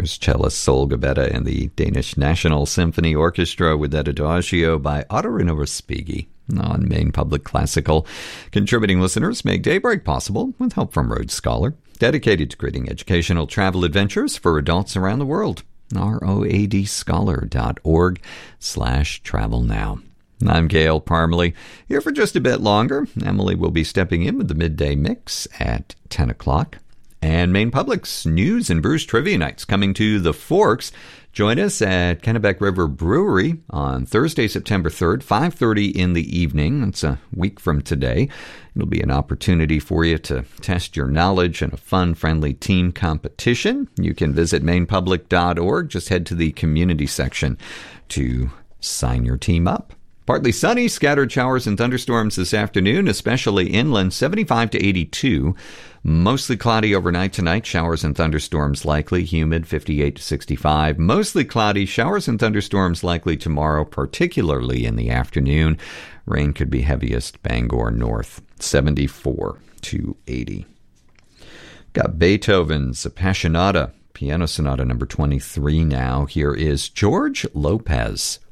There's cellist Sol Gabetta and the Danish National Symphony Orchestra with that Adagio by Otto Respighi on Maine Public Classical. Contributing listeners make Daybreak possible with help from Rhodes Scholar, dedicated to creating educational travel adventures for adults around the world. roadscholar.org/travel now. I'm Gail Parmalee, here for just a bit longer. Emily will be stepping in with the midday mix at 10 o'clock. And Maine Public's News and Brews Trivia Nights coming to the Forks. Join us at Kennebec River Brewery on Thursday, September 3rd, 5:30 in the evening. It's a week from today. It'll be an opportunity for you to test your knowledge in a fun, friendly team competition. You can visit mainepublic.org. Just head to the community section to sign your team up. Partly sunny, scattered showers and thunderstorms this afternoon, especially inland, 75 to 82. Mostly cloudy overnight tonight, showers and thunderstorms likely, humid, 58 to 65. Mostly cloudy, showers and thunderstorms likely tomorrow, particularly in the afternoon. Rain could be heaviest Bangor north, 74 to 80. Got Beethoven's Appassionata, Piano Sonata number 23 now. Here is George Lopez.